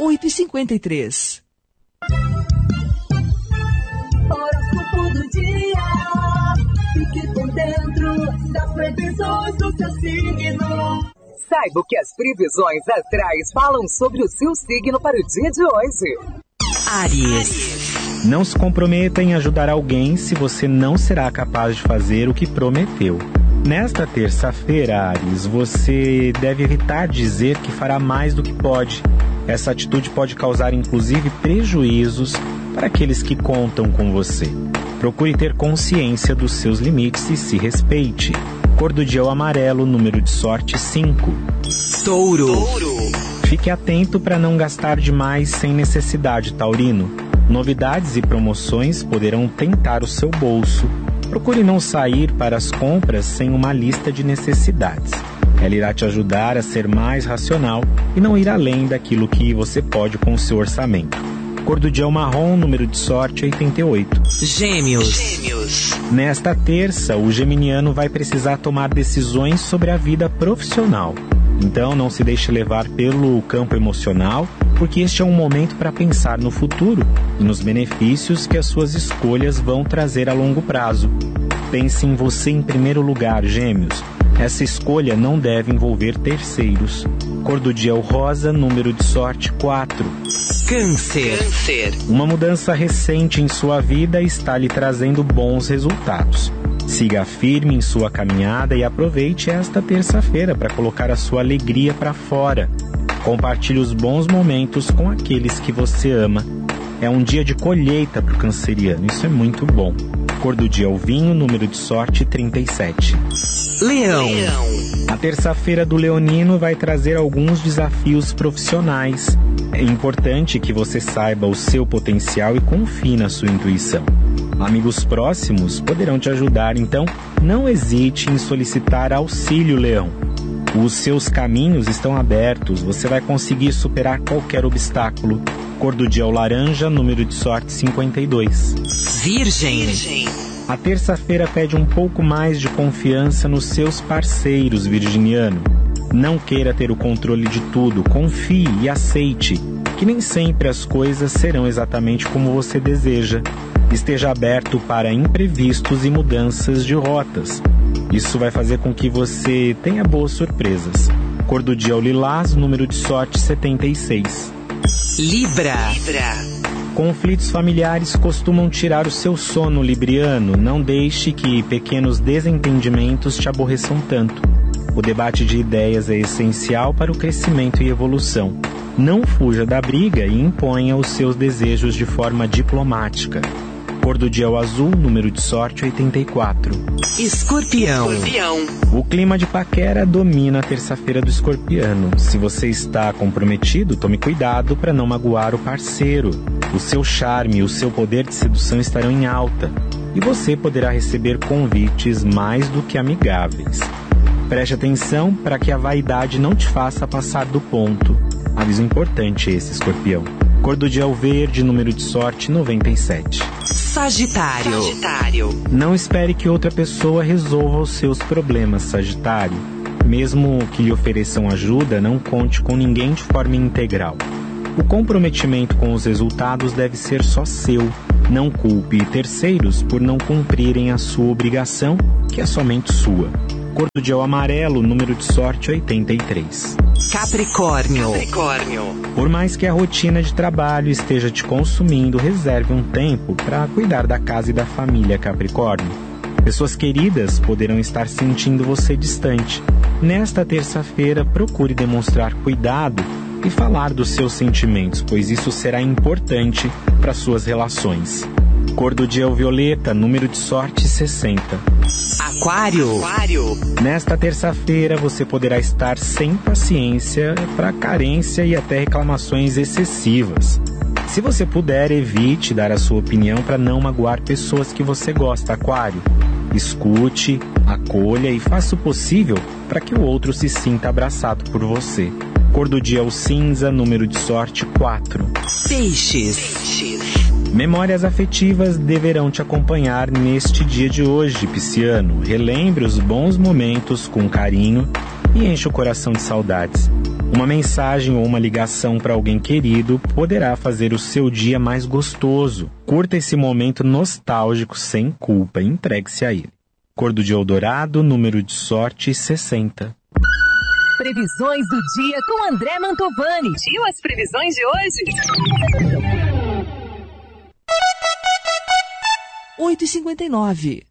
8h53. Horóscopo do dia. Fique por dentro das previsões do seu signo. Saiba o que as previsões astrais falam sobre o seu signo para o dia de hoje. Áries. Não se comprometa em ajudar alguém se você não será capaz de fazer o que prometeu. Nesta terça-feira, Áries, você deve evitar dizer que fará mais do que pode. Essa atitude pode causar, inclusive, prejuízos para aqueles que contam com você. Procure ter consciência dos seus limites e se respeite. Cor do dia é o amarelo, número de sorte 5. Touro. Fique atento para não gastar demais sem necessidade, taurino. Novidades e promoções poderão tentar o seu bolso. Procure não sair para as compras sem uma lista de necessidades. Ela irá te ajudar a ser mais racional e não ir além daquilo que você pode com o seu orçamento. Cor do dia é o marrom, número de sorte 88. Gêmeos. Nesta terça, o geminiano vai precisar tomar decisões sobre a vida profissional. Então não se deixe levar pelo campo emocional, porque este é um momento para pensar no futuro e nos benefícios que as suas escolhas vão trazer a longo prazo. Pense em você em primeiro lugar, Gêmeos. Essa escolha não deve envolver terceiros. Cor do dia é o rosa, número de sorte 4. Câncer. Uma mudança recente em sua vida está lhe trazendo bons resultados. Siga firme em sua caminhada e aproveite esta terça-feira para colocar a sua alegria para fora. Compartilhe os bons momentos com aqueles que você ama. É um dia de colheita para o canceriano, isso é muito bom. Cor do dia é o vinho, número de sorte 37. Leão. A terça-feira do leonino vai trazer alguns desafios profissionais. É importante que você saiba o seu potencial e confie na sua intuição. Amigos próximos poderão te ajudar, então não hesite em solicitar auxílio, Leão. Os seus caminhos estão abertos, você vai conseguir superar qualquer obstáculo. Cor do dia é o laranja, número de sorte 52. Virgem. A terça-feira pede um pouco mais de confiança nos seus parceiros, virginiano. Não queira ter o controle de tudo, confie e aceite que nem sempre as coisas serão exatamente como você deseja. Esteja aberto para imprevistos e mudanças de rotas. Isso vai fazer com que você tenha boas surpresas. Cor do dia é o lilás, número de sorte 76. Libra. Conflitos familiares costumam tirar o seu sono, libriano. Não deixe que pequenos desentendimentos te aborreçam tanto. O debate de ideias é essencial para o crescimento e evolução. Não fuja da briga e imponha os seus desejos de forma diplomática. Cor do dia é o azul, número de sorte 84. Escorpião. O clima de paquera domina a terça-feira do escorpiano. Se você está comprometido, tome cuidado para não magoar o parceiro. O seu charme e o seu poder de sedução estarão em alta. E você poderá receber convites mais do que amigáveis. Preste atenção para que a vaidade não te faça passar do ponto. Aviso importante esse, escorpião. Cor do dia é o verde, número de sorte 97. Sagitário. Não espere que outra pessoa resolva os seus problemas, Sagitário. Mesmo que lhe ofereçam ajuda, não conte com ninguém de forma integral. O comprometimento com os resultados deve ser só seu. Não culpe terceiros por não cumprirem a sua obrigação, que é somente sua. Cor do dia é o amarelo, número de sorte 83. Capricórnio. Por mais que a rotina de trabalho esteja te consumindo, reserve um tempo para cuidar da casa e da família, Capricórnio. Pessoas queridas poderão estar sentindo você distante. Nesta terça-feira, procure demonstrar cuidado e falar dos seus sentimentos, pois isso será importante para suas relações. Cor do dia é o violeta, número de sorte 60. Aquário. Nesta terça-feira você poderá estar sem paciência para carência e até reclamações excessivas. Se você puder, evite dar a sua opinião para não magoar pessoas que você gosta, Aquário. Escute, acolha e faça o possível para que o outro se sinta abraçado por você. Cor do dia é o cinza, número de sorte 4. Peixes. Memórias afetivas deverão te acompanhar neste dia de hoje, pisciano. Relembre os bons momentos com carinho e enche o coração de saudades. Uma mensagem ou uma ligação para alguém querido poderá fazer o seu dia mais gostoso. Curta esse momento nostálgico sem culpa e entregue-se a ele. Cor do dia dourado, número de sorte 60. Previsões do dia com André Mantovani. E as previsões de hoje? 8h59.